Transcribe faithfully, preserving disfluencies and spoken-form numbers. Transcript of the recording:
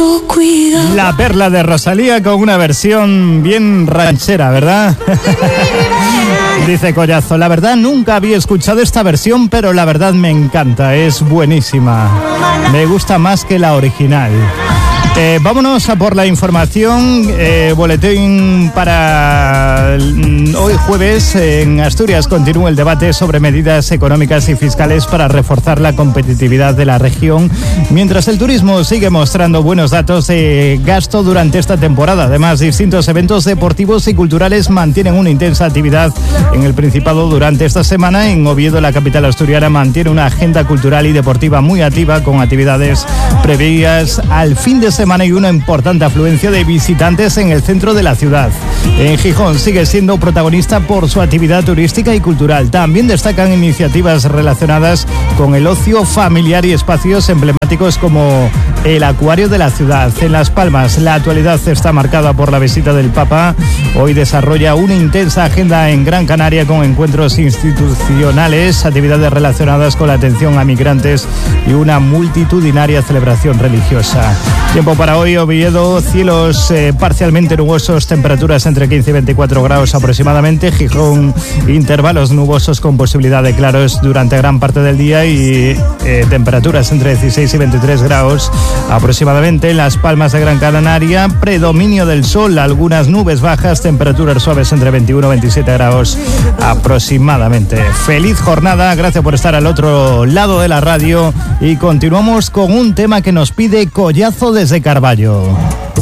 tanto cuidado. La perla de Rosalía con una versión bien ranchera, ¿verdad? Dice Collazo, la verdad nunca había escuchado esta versión, pero la verdad me encanta, es buenísima. Me gusta más que la original. Eh, vámonos a por la información. Eh, boletín para hoy jueves. En Asturias continúa el debate sobre medidas económicas y fiscales para reforzar la competitividad de la región, mientras el turismo sigue mostrando buenos datos de gasto durante esta temporada. Además, distintos eventos deportivos y culturales mantienen una intensa actividad en el Principado durante esta semana. En Oviedo, la capital asturiana mantiene una agenda cultural y deportiva muy activa, con actividades previas al fin de semana y una importante afluencia de visitantes en el centro de la ciudad. En Gijón sigue siendo protagonista por su actividad turística y cultural. También destacan iniciativas relacionadas con el ocio familiar y espacios emblemáticos como el acuario de la ciudad. En Las Palmas, la actualidad está marcada por la visita del Papa. Hoy desarrolla una intensa agenda en Gran Canaria con encuentros institucionales, actividades relacionadas con la atención a migrantes y una multitudinaria celebración religiosa. Tiempo para hoy: Oviedo, cielos eh, parcialmente nubosos, temperaturas entre quince y veinticuatro grados aproximadamente. Gijón, intervalos nubosos con posibilidad de claros durante gran parte del día y eh, temperaturas entre dieciséis y veintitrés grados aproximadamente. En Las Palmas de Gran Canaria, predominio del sol, algunas nubes bajas, temperaturas suaves entre veintiuno y veintisiete grados aproximadamente. Feliz jornada, gracias por estar al otro lado de la radio y continuamos con un tema que nos pide Collazo desde Carballo.